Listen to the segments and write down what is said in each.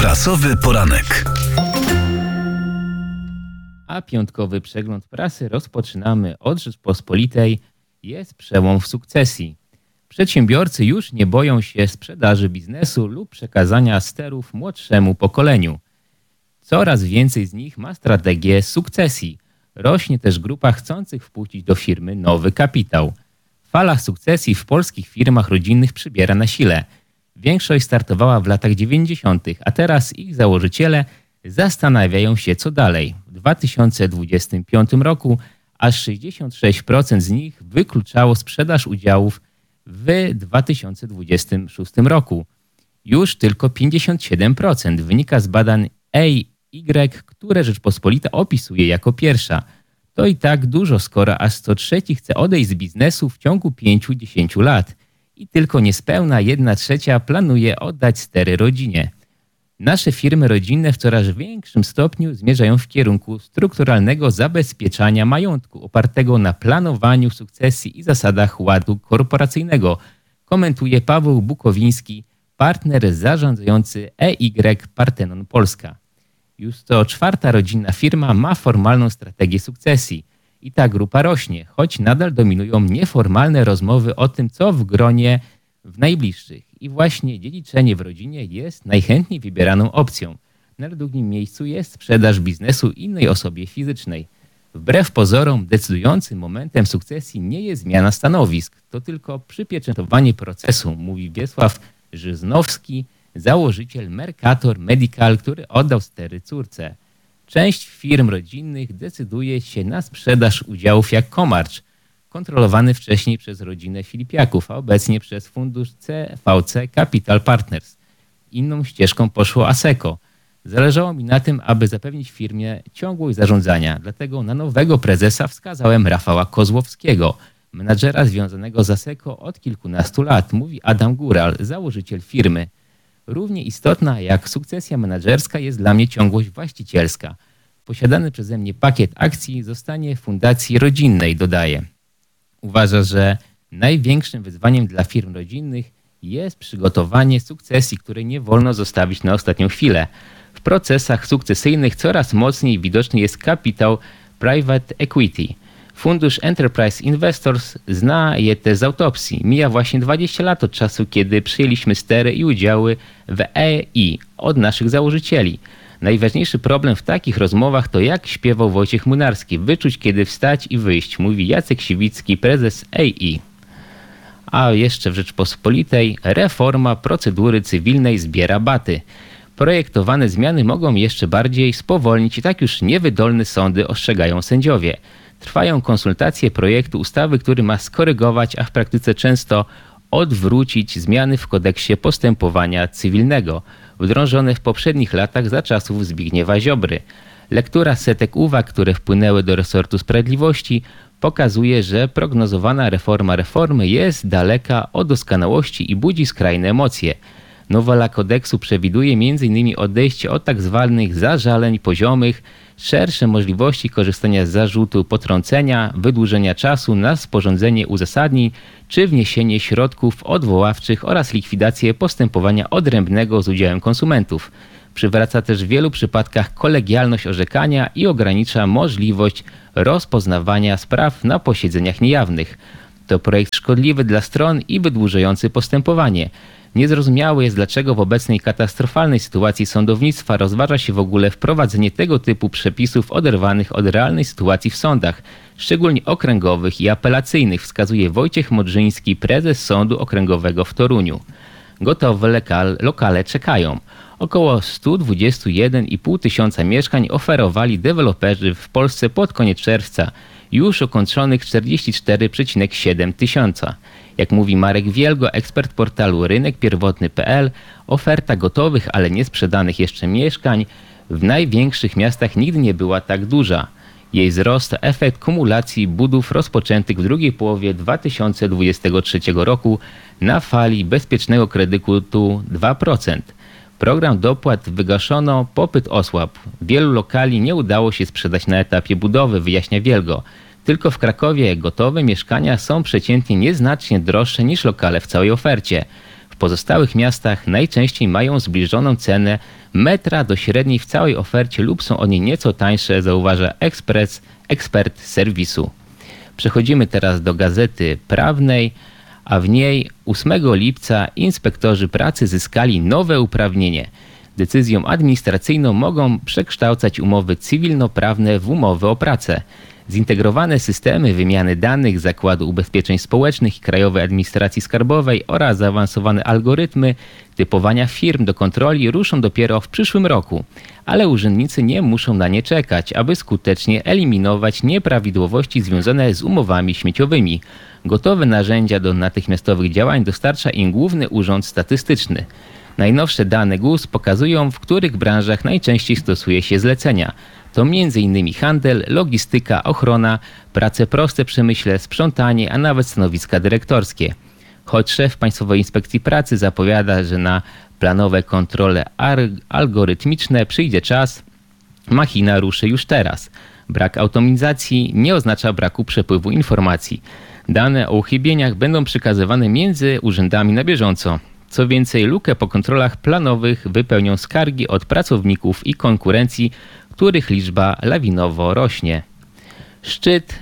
Prasowy poranek. A piątkowy przegląd prasy rozpoczynamy od Rzeczpospolitej. Jest przełom w sukcesji. Przedsiębiorcy już nie boją się sprzedaży biznesu lub przekazania sterów młodszemu pokoleniu. Coraz więcej z nich ma strategię sukcesji. Rośnie też grupa chcących wpuścić do firmy nowy kapitał. Fala sukcesji w polskich firmach rodzinnych przybiera na sile. Większość startowała w latach 90., a teraz ich założyciele zastanawiają się, co dalej. W 2025 roku aż 66% z nich wykluczało sprzedaż udziałów w 2026 roku. Już tylko 57% wynika z badań EY, które Rzeczpospolita opisuje jako pierwsza. To i tak dużo, skoro aż 103 chce odejść z biznesu w ciągu 5-10 lat i tylko niespełna 1/3 planuje oddać stery rodzinie. Nasze firmy rodzinne w coraz większym stopniu zmierzają w kierunku strukturalnego zabezpieczania majątku opartego na planowaniu sukcesji i zasadach ładu korporacyjnego, komentuje Paweł Bukowiński, partner zarządzający EY Partenon Polska. Już co czwarta rodzinna firma ma formalną strategię sukcesji. I ta grupa rośnie, choć nadal dominują nieformalne rozmowy o tym, co w gronie w najbliższych. I właśnie dziedziczenie w rodzinie jest najchętniej wybieraną opcją. Na drugim miejscu jest sprzedaż biznesu innej osobie fizycznej. Wbrew pozorom decydującym momentem sukcesji nie jest zmiana stanowisk, to tylko przypieczętowanie procesu, mówi Wiesław Żyznowski, założyciel Mercator Medical, który oddał stery córce. Część firm rodzinnych decyduje się na sprzedaż udziałów jak Komarch, kontrolowany wcześniej przez rodzinę Filipiaków, a obecnie przez fundusz CVC Capital Partners. Inną ścieżką poszło Asseco. Zależało mi na tym, aby zapewnić firmie ciągłość zarządzania, dlatego na nowego prezesa wskazałem Rafała Kozłowskiego, menadżera związanego z Asseco od kilkunastu lat, mówi Adam Góral, założyciel firmy. Równie istotna jak sukcesja menedżerska jest dla mnie ciągłość właścicielska. Posiadany przeze mnie pakiet akcji zostanie w fundacji rodzinnej, dodaje. Uważa, że największym wyzwaniem dla firm rodzinnych jest przygotowanie sukcesji, której nie wolno zostawić na ostatnią chwilę. W procesach sukcesyjnych coraz mocniej widoczny jest kapitał private equity. Fundusz Enterprise Investors zna je też z autopsji. Mija właśnie 20 lat od czasu, kiedy przyjęliśmy stery i udziały w EY od naszych założycieli. Najważniejszy problem w takich rozmowach to, jak śpiewał Wojciech Młynarski, wyczuć kiedy wstać i wyjść, mówi Jacek Siwicki, prezes EY. A jeszcze w Rzeczpospolitej reforma procedury cywilnej zbiera baty. Projektowane zmiany mogą jeszcze bardziej spowolnić i tak już niewydolne sądy, ostrzegają sędziowie. Trwają konsultacje projektu ustawy, który ma skorygować, a w praktyce często odwrócić zmiany w kodeksie postępowania cywilnego, wdrożone w poprzednich latach za czasów Zbigniewa Ziobry. Lektura setek uwag, które wpłynęły do resortu sprawiedliwości, pokazuje, że prognozowana reforma reformy jest daleka od doskonałości i budzi skrajne emocje. Nowela kodeksu przewiduje m.in. odejście od tzw. zażaleń poziomych, szersze możliwości korzystania z zarzutu potrącenia, wydłużenia czasu na sporządzenie uzasadnień czy wniesienie środków odwoławczych oraz likwidację postępowania odrębnego z udziałem konsumentów. Przywraca też w wielu przypadkach kolegialność orzekania i ogranicza możliwość rozpoznawania spraw na posiedzeniach niejawnych. To projekt szkodliwy dla stron i wydłużający postępowanie. Niezrozumiałe jest, dlaczego w obecnej katastrofalnej sytuacji sądownictwa rozważa się w ogóle wprowadzenie tego typu przepisów oderwanych od realnej sytuacji w sądach, szczególnie okręgowych i apelacyjnych, wskazuje Wojciech Modrzyński, prezes Sądu Okręgowego w Toruniu. Gotowe lokale czekają. Około 121,5 tysiąca mieszkań oferowali deweloperzy w Polsce pod koniec czerwca. Już ukończonych 44,7 tysiąca. Jak mówi Marek Wielgo, ekspert portalu rynekpierwotny.pl, oferta gotowych, ale nie sprzedanych jeszcze mieszkań w największych miastach nigdy nie była tak duża. Jej wzrost to efekt kumulacji budów rozpoczętych w drugiej połowie 2023 roku na fali bezpiecznego kredytu 2%. Program dopłat wygaszono, popyt osłabł. Wielu lokali nie udało się sprzedać na etapie budowy, wyjaśnia Wielgo. Tylko w Krakowie gotowe mieszkania są przeciętnie nieznacznie droższe niż lokale w całej ofercie. W pozostałych miastach najczęściej mają zbliżoną cenę metra do średniej w całej ofercie lub są one nieco tańsze, zauważa ekspert serwisu. Przechodzimy teraz do Gazety Prawnej, a w niej 8 lipca inspektorzy pracy zyskali nowe uprawnienie. Decyzją administracyjną mogą przekształcać umowy cywilnoprawne w umowy o pracę. Zintegrowane systemy wymiany danych Zakładu Ubezpieczeń Społecznych i Krajowej Administracji Skarbowej oraz zaawansowane algorytmy typowania firm do kontroli ruszą dopiero w przyszłym roku, ale urzędnicy nie muszą na nie czekać, aby skutecznie eliminować nieprawidłowości związane z umowami śmieciowymi. Gotowe narzędzia do natychmiastowych działań dostarcza im Główny Urząd Statystyczny. Najnowsze dane GUS pokazują, w których branżach najczęściej stosuje się zlecenia. To m.in. handel, logistyka, ochrona, prace proste w przemyśle, sprzątanie, a nawet stanowiska dyrektorskie. Choć szef Państwowej Inspekcji Pracy zapowiada, że na planowe kontrole algorytmiczne przyjdzie czas, machina ruszy już teraz. Brak automizacji nie oznacza braku przepływu informacji. Dane o uchybieniach będą przekazywane między urzędami na bieżąco. Co więcej, lukę po kontrolach planowych wypełnią skargi od pracowników i konkurencji, których liczba lawinowo rośnie. Szczyt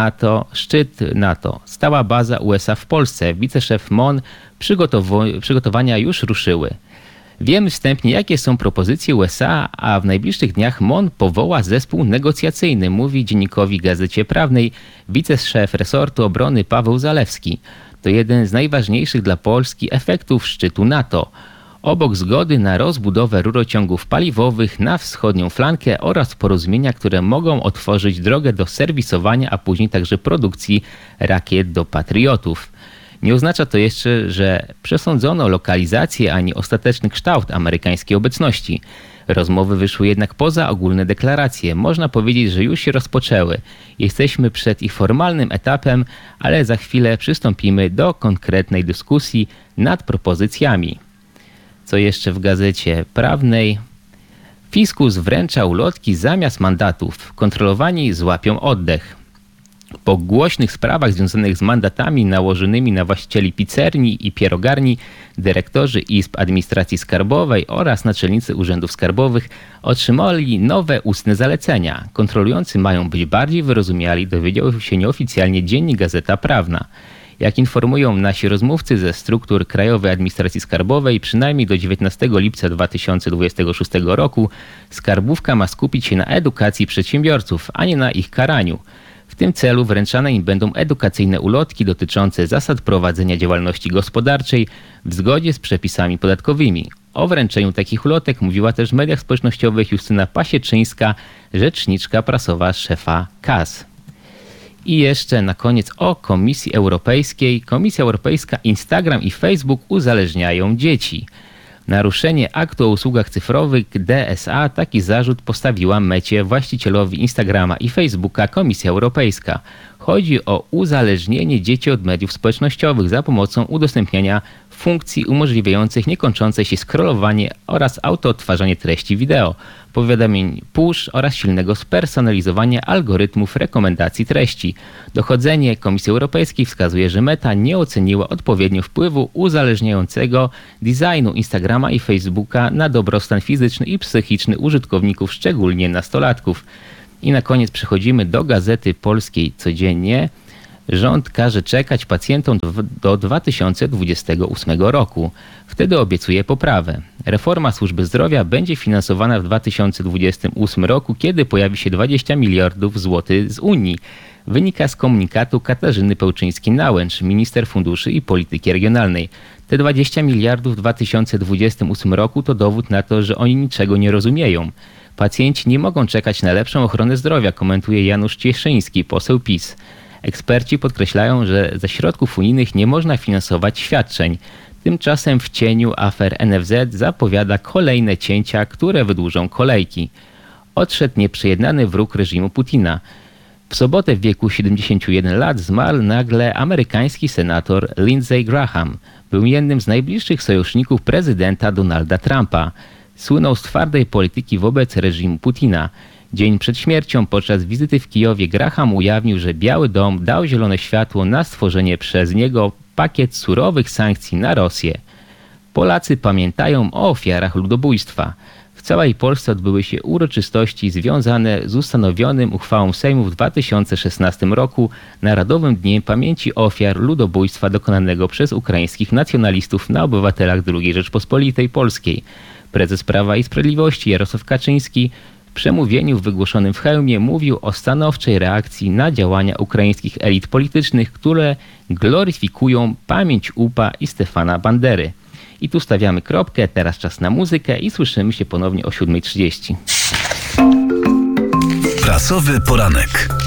NATO. Stała baza USA w Polsce. Wiceszef MON. Przygotowania już ruszyły. Wiemy wstępnie, jakie są propozycje USA, a w najbliższych dniach MON powoła zespół negocjacyjny, mówi dziennikowi Gazecie Prawnej wiceszef resortu obrony Paweł Zalewski. To jeden z najważniejszych dla Polski efektów szczytu NATO. Obok zgody na rozbudowę rurociągów paliwowych na wschodnią flankę oraz porozumienia, które mogą otworzyć drogę do serwisowania, a później także produkcji rakiet do Patriotów. Nie oznacza to jeszcze, że przesądzono lokalizację ani ostateczny kształt amerykańskiej obecności. Rozmowy wyszły jednak poza ogólne deklaracje. Można powiedzieć, że już się rozpoczęły. Jesteśmy przed ich formalnym etapem, ale za chwilę przystąpimy do konkretnej dyskusji nad propozycjami. Co jeszcze w Gazecie Prawnej? Fiskus wręcza ulotki zamiast mandatów. Kontrolowani złapią oddech. Po głośnych sprawach związanych z mandatami nałożonymi na właścicieli pizzerni i pierogarni, dyrektorzy izb administracji skarbowej oraz naczelnicy urzędów skarbowych otrzymali nowe ustne zalecenia. Kontrolujący mają być bardziej wyrozumiali, dowiedział się nieoficjalnie dziennik Gazeta Prawna. Jak informują nasi rozmówcy ze struktur Krajowej Administracji Skarbowej, przynajmniej do 19 lipca 2026 roku skarbówka ma skupić się na edukacji przedsiębiorców, a nie na ich karaniu. W tym celu wręczane im będą edukacyjne ulotki dotyczące zasad prowadzenia działalności gospodarczej w zgodzie z przepisami podatkowymi. O wręczeniu takich ulotek mówiła też w mediach społecznościowych Justyna Pasieczyńska, rzeczniczka prasowa szefa KAS. I jeszcze na koniec o Komisji Europejskiej. Komisja Europejska, Instagram i Facebook uzależniają dzieci. Naruszenie aktu o usługach cyfrowych DSA taki zarzut postawiła Mecie, właścicielowi Instagrama i Facebooka, Komisja Europejska. Chodzi o uzależnienie dzieci od mediów społecznościowych za pomocą udostępniania funkcji umożliwiających niekończące się scrollowanie oraz autoodtwarzanie treści wideo, powiadomień push oraz silnego spersonalizowania algorytmów rekomendacji treści. Dochodzenie Komisji Europejskiej wskazuje, że Meta nie oceniła odpowiednio wpływu uzależniającego designu Instagrama i Facebooka na dobrostan fizyczny i psychiczny użytkowników, szczególnie nastolatków. I na koniec przechodzimy do Gazety Polskiej Codziennie. Rząd każe czekać pacjentom do 2028 roku. Wtedy obiecuje poprawę. Reforma służby zdrowia będzie finansowana w 2028 roku, kiedy pojawi się 20 miliardów złotych z Unii. Wynika z komunikatu Katarzyny Pełczyńskiej-Nałęcz, minister funduszy i polityki regionalnej. Te 20 miliardów w 2028 roku to dowód na to, że oni niczego nie rozumieją. Pacjenci nie mogą czekać na lepszą ochronę zdrowia, komentuje Janusz Cieszyński, poseł PiS. Eksperci podkreślają, że ze środków unijnych nie można finansować świadczeń. Tymczasem w cieniu afer NFZ zapowiada kolejne cięcia, które wydłużą kolejki. Odszedł nieprzejednany wróg reżimu Putina. W sobotę w wieku 71 lat zmarł nagle amerykański senator Lindsey Graham. Był jednym z najbliższych sojuszników prezydenta Donalda Trumpa. Słynął z twardej polityki wobec reżimu Putina. Dzień przed śmiercią podczas wizyty w Kijowie Graham ujawnił, że Biały Dom dał zielone światło na stworzenie przez niego pakiet surowych sankcji na Rosję. Polacy pamiętają o ofiarach ludobójstwa. W całej Polsce odbyły się uroczystości związane z ustanowionym uchwałą Sejmu w 2016 roku Narodowym Dniem Pamięci Ofiar Ludobójstwa dokonanego przez ukraińskich nacjonalistów na obywatelach II Rzeczpospolitej Polskiej. Prezes Prawa i Sprawiedliwości Jarosław Kaczyński w przemówieniu wygłoszonym w Chełmie mówił o stanowczej reakcji na działania ukraińskich elit politycznych, które gloryfikują pamięć UPA i Stefana Bandery. I tu stawiamy kropkę, teraz czas na muzykę i słyszymy się ponownie o 7:30. Prasowy poranek.